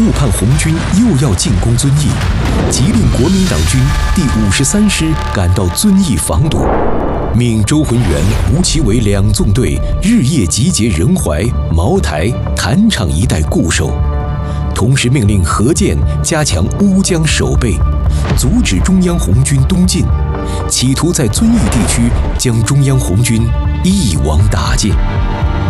误判红军又要进攻遵义，急令国民党军第53师赶到遵义防堵，命周浑元、吴奇伟2纵队日夜集结仁怀、茅台、坛场一带固守，同时命令何健加强乌江守备，阻止中央红军东进，企图在遵义地区将中央红军一网打尽。